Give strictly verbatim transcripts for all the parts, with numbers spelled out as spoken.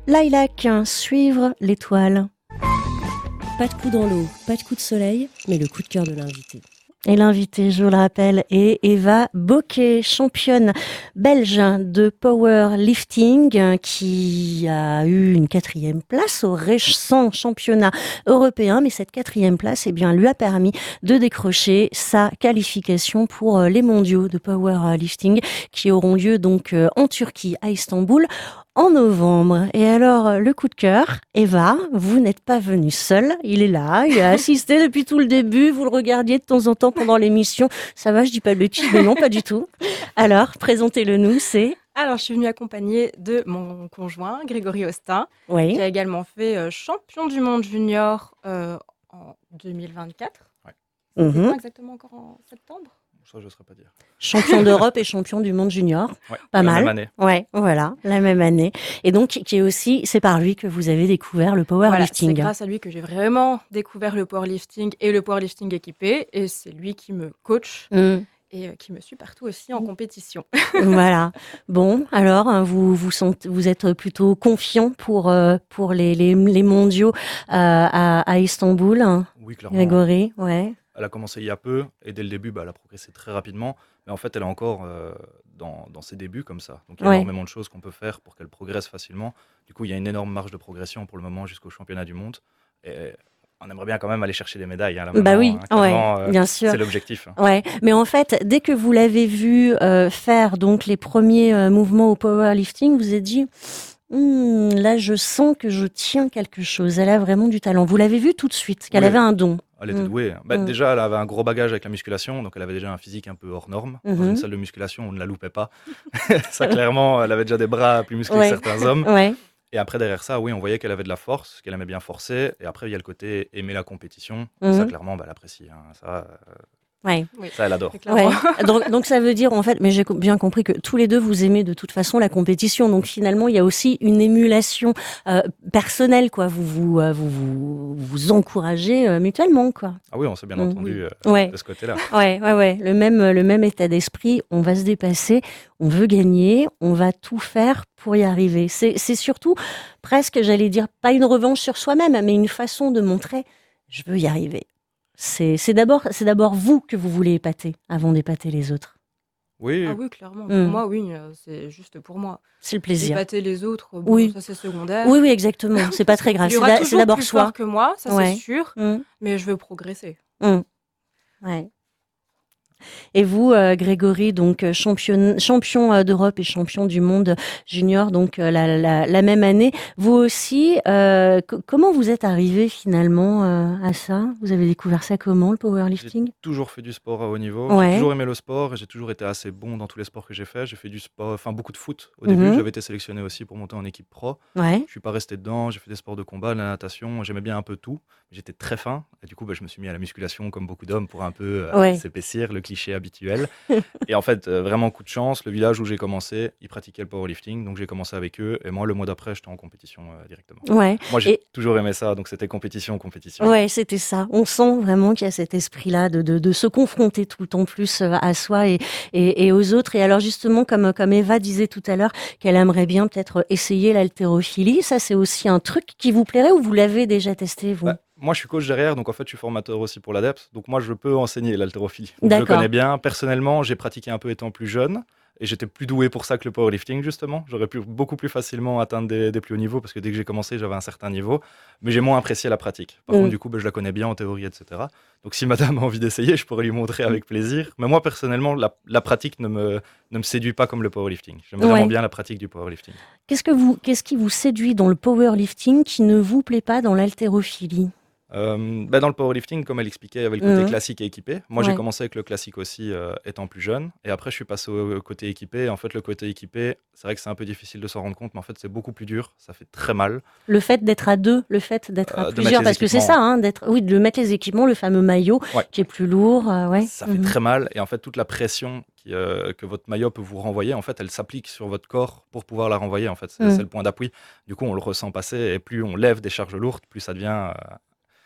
Lilac, suivre l'étoile. Pas de coup dans l'eau, pas de coup de soleil, mais le coup de cœur de l'invité. Et l'invité, je vous le rappelle, est Eva Bocquet, championne belge de powerlifting, qui a eu une quatrième place au récent championnat européen. Mais cette quatrième place, eh bien, lui a permis de décrocher sa qualification pour les mondiaux de powerlifting qui auront lieu donc en Turquie, à Istanbul, en novembre. Et alors, le coup de cœur, Eva, vous n'êtes pas venue seule. Il est là, il a assisté depuis tout le début. Vous le regardiez de temps en temps pendant l'émission. Ça va, je dis pas de bêtises, mais non, pas du tout. Alors, présentez-le nous, c'est... Alors, je suis venue accompagnée de mon conjoint, Grégory Austin, Oui. qui a également fait euh, champion du monde junior euh, en deux mille vingt-quatre. Ouais. C'est Mhm. quand exactement encore en septembre? Ça, je ne saurais pas dire. Champion d'Europe et champion du monde junior. Ouais, Pas la mal. même année. Ouais, voilà, la même année. Et donc, qui est aussi, c'est par lui que vous avez découvert le Voilà, powerlifting. c'est grâce à lui que j'ai vraiment découvert le powerlifting et le powerlifting équipé. Et c'est lui qui me coach Mm. et euh, qui me suit partout aussi en compétition. Voilà. Bon, alors, hein, vous vous, sentez, vous êtes plutôt confiant pour euh, pour les les, les mondiaux euh, à, à Istanbul, hein, Oui, clairement. Grégory, ouais. Elle a commencé il y a peu et dès le début, bah, elle a progressé très rapidement. Mais en fait, elle est encore euh, dans, dans ses débuts comme ça. Donc, il y a Ouais. énormément de choses qu'on peut faire pour qu'elle progresse facilement. Du coup, il y a une énorme marge de progression pour le moment jusqu'au championnat du monde. Et on aimerait bien quand même aller chercher des médailles. Hein, là, Bah maintenant, oui, hein, clairement, ouais, euh, bien sûr. c'est l'objectif. Hein. Ouais, mais en fait, dès que vous l'avez vu euh, faire donc les premiers euh, mouvements au powerlifting, vous vous êtes dit, Hm, là, je sens que je tiens quelque chose. Elle a vraiment du talent. Vous l'avez vu tout de suite, qu'elle Oui. avait un don. Elle était Mm. douée. Bah, Mm. Déjà, elle avait un gros bagage avec la musculation, donc elle avait déjà un physique un peu hors norme. Dans Mhm. une salle de musculation, on ne la loupait pas. Ça, clairement, elle avait déjà des bras plus musclés Ouais. que certains hommes. Ouais. Et après, derrière ça, oui, on voyait qu'elle avait de la force, qu'elle aimait bien forcer. Et après, il y a le côté aimer la compétition. Et Mhm. ça, clairement, bah, elle apprécie. Hein. Ça, euh, Ouais. Oui, ça, elle adore. très clairement. Ouais. Donc, donc ça veut dire en fait, mais j'ai co- bien compris que tous les deux vous aimez de toute façon la compétition. Donc finalement, il y a aussi une émulation euh, personnelle, quoi. Vous vous euh, vous, vous vous encouragez euh, mutuellement, quoi. Ah oui, on s'est bien Mm. entendu euh, Ouais. de ce côté-là. Ouais, ouais, ouais. Le même le même état d'esprit. On va se dépasser. On veut gagner. On va tout faire pour y arriver. C'est c'est surtout presque, j'allais dire, pas une revanche sur soi-même, mais une façon de montrer, je veux y arriver. C'est c'est d'abord c'est d'abord vous que vous voulez épater avant d'épater les autres. Oui, Ah oui, clairement. Mm. Pour moi, oui, euh, c'est juste pour moi. C'est le plaisir. Épater les autres, bon, Oui. ça c'est secondaire. Oui, oui, exactement. C'est pas très grave. Il y C'est aura d'a- c'est toujours d'abord plus soi. fort que moi, ça Ouais. c'est sûr, Mm. mais je veux progresser. Mm. Ouais. Et vous, euh, Grégory, donc euh, champion, champion euh, d'Europe et champion du monde junior, donc euh, la, la, la même année. Vous aussi, euh, co- comment vous êtes arrivé finalement euh, à ça? Vous avez découvert ça comment, le powerlifting? j'ai toujours fait du sport à haut niveau. Ouais. J'ai toujours aimé le sport et j'ai toujours été assez bon dans tous les sports que j'ai fait. J'ai fait du sport, enfin beaucoup de foot au début. Mhm. J'avais été sélectionné aussi pour monter en équipe pro. Ouais. Je suis pas resté dedans. J'ai fait des sports de combat, de la natation. J'aimais bien un peu tout. J'étais très fin et du coup, bah, je me suis mis à la musculation comme beaucoup d'hommes pour un peu euh, Ouais. s'épaissir, le cliché habituel. Et en fait, euh, vraiment coup de chance. Le village où j'ai commencé, ils pratiquaient le powerlifting, donc j'ai commencé avec eux. Et moi, le mois d'après, j'étais en compétition euh, directement. Ouais. Moi, j'ai Et- toujours aimé ça, donc c'était compétition, compétition. Ouais, c'était ça. On sent vraiment qu'il y a cet esprit-là de, de, de se confronter tout le temps plus euh, à soi et, et, et aux autres. Et alors justement, comme, comme Eva disait tout à l'heure, qu'elle aimerait bien peut-être essayer l'haltérophilie, ça c'est aussi un truc qui vous plairait ou vous l'avez déjà testé, vous? Bah, moi, je suis coach derrière, donc en fait, je suis formateur aussi pour l'ADEPS. Donc moi, je peux enseigner l'haltérophilie. Donc, je le D'accord. connais bien. Personnellement, j'ai pratiqué un peu étant plus jeune. Et j'étais plus doué pour ça que le powerlifting, justement. J'aurais pu beaucoup plus facilement atteindre des, des plus hauts niveaux, parce que dès que j'ai commencé, j'avais un certain niveau. Mais j'ai moins apprécié la pratique. Par Mm. contre, du coup, bah, je la connais bien en théorie, et cetera. Donc si madame a envie d'essayer, je pourrais lui montrer avec plaisir. Mais moi, personnellement, la, la pratique ne me, ne me séduit pas comme le powerlifting. J'aime Ouais. vraiment bien la pratique du powerlifting. Qu'est-ce que vous, qu'est-ce qui vous séduit dans le powerlifting qui ne vous plaît pas dans l'haltérophilie? Euh, bah, dans le powerlifting, comme elle expliquait, il y avait le côté Mhm. classique et équipé. Moi, Ouais. j'ai commencé avec le classique aussi, euh, étant plus jeune. Et après, je suis passé au côté équipé. Et en fait, le côté équipé, c'est vrai que c'est un peu difficile de s'en rendre compte, mais en fait, c'est beaucoup plus dur. Ça fait très mal. Le fait d'être à deux, le fait d'être Euh, à de mettre plusieurs, les parce que c'est équipements. ça, hein, d'être, oui, de mettre les équipements, le fameux maillot Ouais. qui est plus lourd, euh, ouais. Ça fait Mhm. très mal. Et en fait, toute la pression qui, euh, que votre maillot peut vous renvoyer, en fait, elle s'applique sur votre corps pour pouvoir la renvoyer. En fait, c'est Mhm. c'est le point d'appui. Du coup, on le ressent passer. Et plus on lève des charges lourdes, plus ça devient, euh,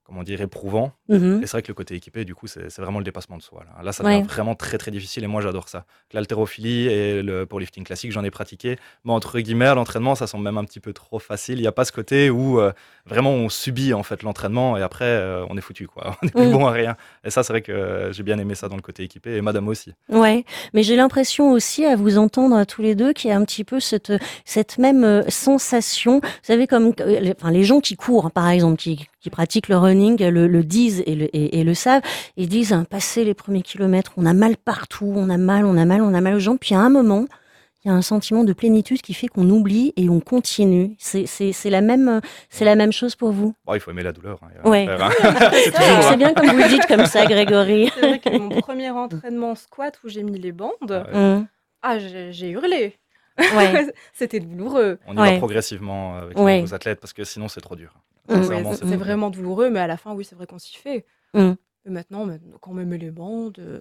comment dire, éprouvant. Mhm. Et c'est vrai que le côté équipé, du coup, c'est c'est vraiment le dépassement de soi. Là, là ça Ouais. devient vraiment très très difficile et moi j'adore ça. L'haltérophilie et le powerlifting classique, j'en ai pratiqué. Mais entre guillemets, à l'entraînement, ça semble même un petit peu trop facile. Il n'y a pas ce côté où euh, vraiment on subit en fait l'entraînement et après euh, on est foutu, quoi. On n'est plus Mm. bon à rien. Et ça, c'est vrai que euh, j'ai bien aimé ça dans le côté équipé et madame aussi. Ouais, mais j'ai l'impression aussi à vous entendre tous les deux qu'il y a un petit peu cette cette même euh, sensation, vous savez comme euh, les, enfin, les gens qui courent par exemple, qui, qui pratiquent le running, le, le disent et le, et, et le savent, ils disent hein, passer les premiers kilomètres, on a mal partout, on a mal, on a mal, on a mal aux jambes, puis à un moment il y a un sentiment de plénitude qui fait qu'on oublie et on continue. C'est c'est c'est la même c'est la même chose pour vous. Bon, il faut aimer la douleur. Hein, il y a Ouais. à faire, hein. C'est toujours, C'est hein. bien comme vous le dites comme ça, Grégory. C'est vrai que mon premier entraînement squat où j'ai mis les bandes, Ouais. Hum, ah, j'ai j'ai hurlé. Ouais. C'était douloureux. On y Ouais. va progressivement avec Ouais. les nouveaux athlètes parce que sinon c'est trop dur. Mm. Ouais, Sincèrement, c'est c'est c'est trop dur. vraiment douloureux, mais à la fin, oui, c'est vrai qu'on s'y fait. Mm. Et maintenant, maintenant, quand on me met les bandes, euh,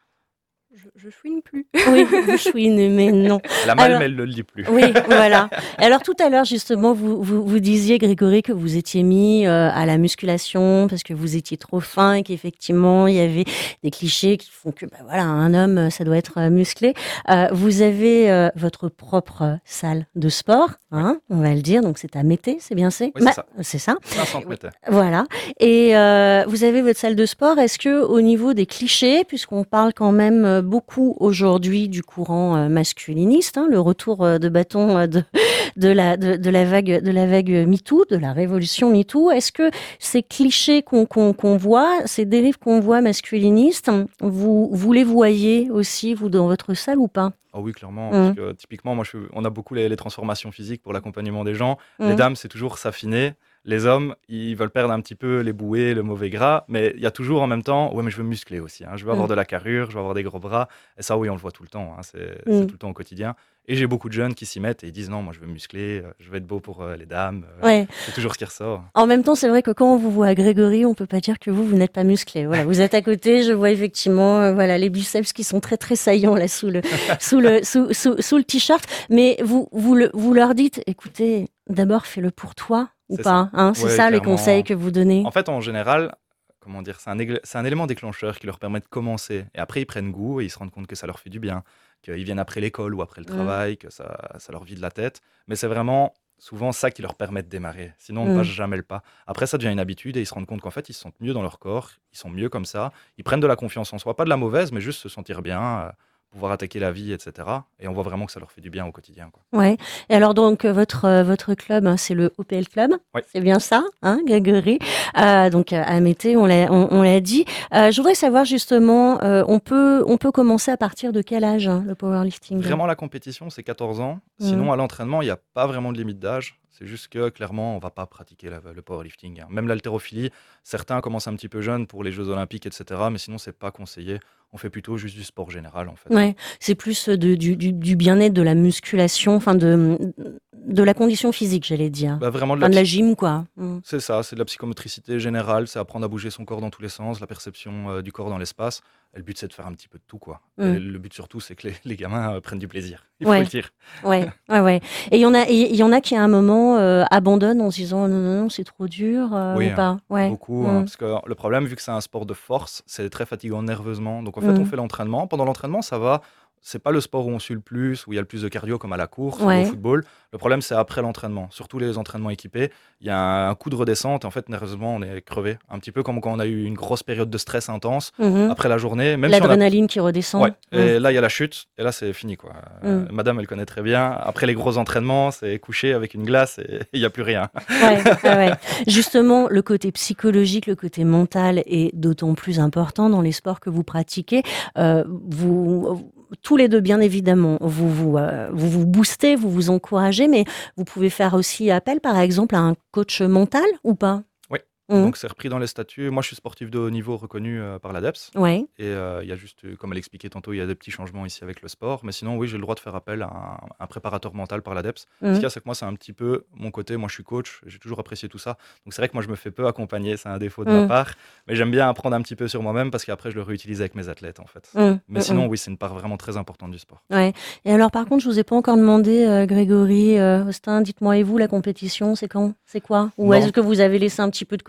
je, je chouine plus. Oui, vous chouinez, mais non. Elle a mal, Alors- mais elle ne le dit plus. Oui, voilà. Alors tout à l'heure, justement, vous, vous, vous disiez, Grégory, que vous étiez mis euh, à la musculation parce que vous étiez trop fin et qu'effectivement, il y avait des clichés qui font que, bah, voilà, un homme, euh, ça doit être euh, musclé. Euh, vous avez euh, votre propre euh, salle de sport, hein, on va le dire, donc c'est à Mété, c'est bien c'est Oui, c'est Ma- ça. C'est ça. cinq cents mètres. Voilà. Et euh, vous avez votre salle de sport. Est-ce que au niveau des clichés, puisqu'on parle quand même euh, beaucoup aujourd'hui du courant euh, masculiniste, hein, le retour euh, de bâton euh, de de la de, de la vague de la vague MeToo, de la révolution MeToo, est-ce que ces clichés qu'on qu'on qu'on voit, ces dérives qu'on voit masculinistes, vous vous les voyez aussi vous dans votre salle ou pas? Ah oui, clairement. Mm. Parce que, typiquement, moi, je, fais- on a beaucoup les, les transformations physiques pour l'accompagnement des gens. Les Mm. dames, c'est toujours s'affiner. Les hommes, ils veulent perdre un petit peu les bouées, le mauvais gras. Mais il y a toujours en même temps, ouais, mais je veux muscler aussi, hein. Je veux avoir Mm. de la carrure, je veux avoir des gros bras. Et ça, oui, on le voit tout le temps, hein. C'est Mm. c'est tout le temps au quotidien. Et j'ai beaucoup de jeunes qui s'y mettent et ils disent non, moi, je veux muscler, euh, je veux être beau pour euh, les dames. Euh, Ouais. C'est toujours ce qui ressort. En même temps, c'est vrai que quand on vous voit à Grégory, on peut pas dire que vous, vous n'êtes pas musclé. Voilà, vous êtes à côté, je vois effectivement, euh, voilà, les biceps qui sont très très saillants là sous le sous le sous, sous, sous le t-shirt. Mais vous vous le, vous leur dites, écoutez, d'abord fais-le pour toi ou C'est pas, hein, c'est Ouais, ça les clairement. conseils que vous donnez. En fait, en général, comment dire, c'est un, égl- c'est un élément déclencheur qui leur permet de commencer. Et après, ils prennent goût et ils se rendent compte que ça leur fait du bien, qu'ils viennent après l'école ou après le Mm. travail, que ça, ça leur vide la tête. Mais c'est vraiment souvent ça qui leur permet de démarrer. Sinon, on ne Mm. passe jamais le pas. Après, ça devient une habitude et ils se rendent compte qu'en fait, ils se sentent mieux dans leur corps, ils sont mieux comme ça. Ils prennent de la confiance en soi, pas de la mauvaise, mais juste se sentir bien, euh, pouvoir attaquer la vie, et cetera. Et on voit vraiment que ça leur fait du bien au quotidien, quoi. Ouais. Et alors donc euh, votre euh, votre club, hein, c'est le O P L Club, Ouais. c'est bien ça, hein, Grégory. Euh, donc euh, à Mété, on l'a on, on l'a dit. Euh, je voudrais savoir justement, euh, on peut on peut commencer à partir de quel âge hein, le powerlifting? Vraiment, la compétition, c'est quatorze ans. Mhm. Sinon, à l'entraînement, il n'y a pas vraiment de limite d'âge. C'est juste que, clairement, on ne va pas pratiquer la- le powerlifting, hein. Même l'haltérophilie, certains commencent un petit peu jeunes pour les Jeux Olympiques, et cetera. Mais sinon, c'est pas conseillé. On fait plutôt juste du sport général, en fait. Ouais, c'est plus de, du, du, du bien-être, de la musculation, enfin de, de la condition physique, j'allais dire. Bah, vraiment de la Enfin, de la psy- gym, quoi. Mm. C'est ça, c'est de la psychomotricité générale, c'est apprendre à bouger son corps dans tous les sens, la perception euh, du corps dans l'espace. Et le but, c'est de faire un petit peu de tout, quoi. Mm. Et le but surtout, c'est que les, les gamins euh, prennent du plaisir. Il Ouais. faut le dire. Ouais, ouais, ouais. Et il y en a, et il y en a qui à un moment euh, abandonnent en se disant non, non, non, c'est trop dur euh, Oui, ou pas. Ouais. Beaucoup, Mm. hein, parce que le problème, vu que c'est un sport de force, c'est très fatigant nerveusement. Donc en fait, Mm. on fait l'entraînement. Pendant l'entraînement, ça va. C'est pas le sport où on sue le plus, où il y a le plus de cardio comme à la course ou Ouais. au football. Le problème, c'est après l'entraînement. Surtout les entraînements équipés, il y a un coup de redescente. Et en fait, nerveusement, on est crevé. Un petit peu comme quand on a eu une grosse période de stress intense Mhm. après la journée. Même si on a... L'adrénaline qui redescend. Ouais. Mm. Et là, il y a la chute. Et là, c'est fini, quoi. Euh, Mm. Madame, elle connaît très bien. Après les gros entraînements, c'est coucher avec une glace et il n'y a plus rien. Ouais, ouais, ouais. Justement, le côté psychologique, le côté mental est d'autant plus important dans les sports que vous pratiquez. Euh, vous, tous les deux, bien évidemment, vous vous, euh, vous vous boostez, vous vous encouragez, mais vous pouvez faire aussi appel, par exemple, à un coach mental ou pas? Oui. Mhm. Donc, c'est repris dans les statuts. Moi, je suis sportif de haut niveau reconnu euh, par l'ADEPS. Ouais. Et euh, il y a juste, euh, comme elle expliquait tantôt, il y a des petits changements ici avec le sport. Mais sinon, oui, j'ai le droit de faire appel à un, un préparateur mental par l'ADEPS. Ce Mhm. qu'il y a, c'est que moi, c'est un petit peu mon côté. Moi, je suis coach. J'ai toujours apprécié tout ça. Donc, c'est vrai que moi, je me fais peu accompagner. C'est un défaut de Mhm. ma part. Mais j'aime bien apprendre un petit peu sur moi-même parce qu'après, je le réutilise avec mes athlètes, en fait. Mhm. Mais Mhm. sinon, oui, c'est une part vraiment très importante du sport. Ouais. Et alors, par contre, je vous ai pas encore demandé, euh, Grégory, euh, Austin, dites-moi, et vous, la compétition, c'est quand? C'est quoi? Ou Non. est-ce que vous avez laissé un petit peu de côté?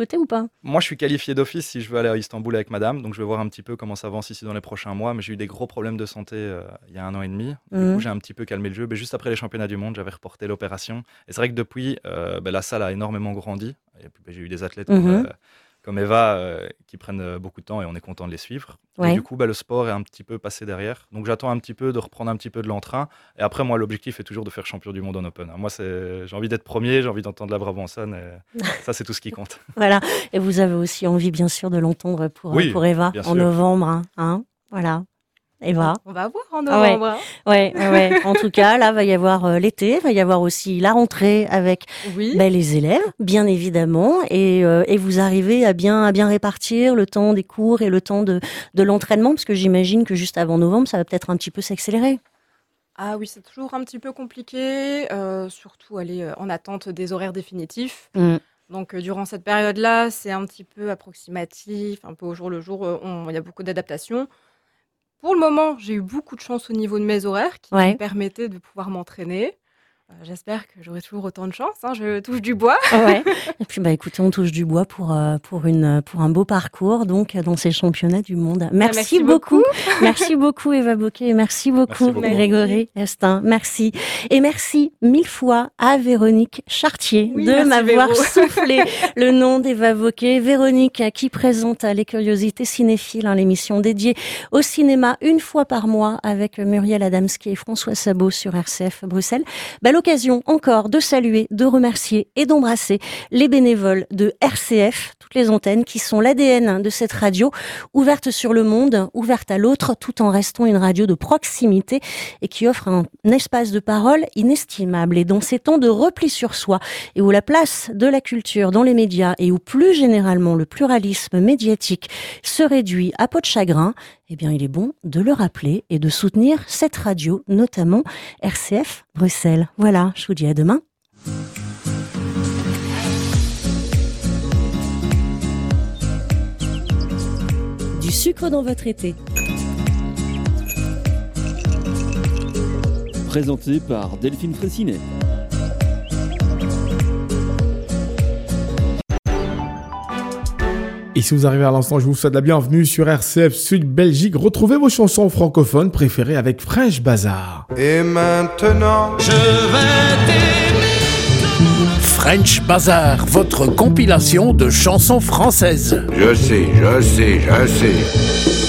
côté ou pas? Moi, je suis qualifié d'office si je veux aller à Istanbul avec madame, donc je vais voir un petit peu comment ça avance ici dans les prochains mois. Mais j'ai eu des gros problèmes de santé euh, il y a un an et demi. Du Mhm. coup, j'ai un petit peu calmé le jeu. Mais juste après les championnats du monde, j'avais reporté l'opération. Et c'est vrai que depuis, euh, ben, la salle a énormément grandi. Et puis, ben, j'ai eu des athlètes comme, Mhm. euh, comme Eva euh, qui prennent euh, beaucoup de temps et on est content de les suivre. Ouais. Et du coup, ben, le sport est un petit peu passé derrière. Donc j'attends un petit peu de reprendre un petit peu de l'entrain. Et après, moi, l'objectif est toujours de faire champion du monde en Open. Moi, c'est... j'ai envie d'être premier, j'ai envie d'entendre la Brabançonne. Et ça, c'est tout ce qui compte. Voilà. Et vous avez aussi envie, bien sûr, de l'entendre pour, Oui, pour Eva bien en sûr. novembre. Hein, hein Voilà. Eva. On va voir en Ah ouais. novembre. hein. Ouais, ouais, ouais. En tout cas, là, va y avoir euh, l'été, va y avoir aussi la rentrée avec Oui. ben, les élèves, bien évidemment, et, euh, et vous arrivez à bien, à bien répartir le temps des cours et le temps de, de l'entraînement, parce que j'imagine que juste avant novembre, ça va peut-être un petit peu s'accélérer. Ah oui, c'est toujours un petit peu compliqué, euh, surtout aller euh, en attente des horaires définitifs. Mm. Donc, euh, durant cette période-là, c'est un petit peu approximatif, un peu au jour le jour. euh, on- Il y a beaucoup d'adaptations. Pour le moment, j'ai eu beaucoup de chance au niveau de mes horaires qui Ouais. me permettaient de pouvoir m'entraîner. Euh, J'espère que j'aurai toujours autant de chance. hein, Je touche du bois. Ouais. Et puis, bah, écoutez, on touche du bois pour, euh, pour, une, pour un beau parcours, donc, dans ces championnats du monde. Merci, merci beaucoup. beaucoup. Merci beaucoup, Eva Bocquet. Merci beaucoup, Merci beaucoup. Grégory Estin. Merci. Et merci mille fois à Véronique Chartier Oui, de merci, m'avoir Véro. soufflé le nom d'Eva Bocquet. Véronique, qui présente Les Curiosités Cinéphiles, hein, l'émission dédiée au cinéma une fois par mois avec Muriel Adamski et François Sabot sur R C F Bruxelles. Bah, l'occasion encore de saluer, de remercier et d'embrasser les bénévoles de R C F, toutes les antennes qui sont l'A D N de cette radio, ouverte sur le monde, ouverte à l'autre, tout en restant une radio de proximité et qui offre un espace de parole inestimable. Et dans ces temps de repli sur soi et où la place de la culture dans les médias et où plus généralement le pluralisme médiatique se réduit à peau de chagrin, eh bien, il est bon de le rappeler et de soutenir cette radio, notamment R C F Bruxelles. Voilà, je vous dis à demain. Du sucre dans votre été. Présenté par Delphine Fraissinet. Et si vous arrivez à l'instant, je vous souhaite la bienvenue sur R C F Sud Belgique. Retrouvez vos chansons francophones préférées avec French Bazaar. Et maintenant, Je vais t'aimer. French Bazaar, votre compilation de chansons françaises. je sais, je sais, je sais.